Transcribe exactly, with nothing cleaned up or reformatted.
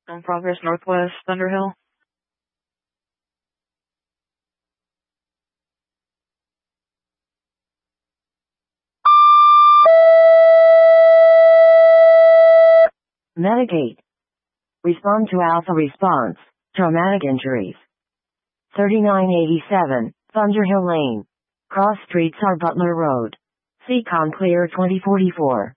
On Progress Northwest, Thunderhill. Medigate. Respond to Alpha Response. Traumatic injuries. thirty-nine eighty-seven, Thunderhill Lane. Cross Streets are Butler Road. Seacon Clear twenty forty-four.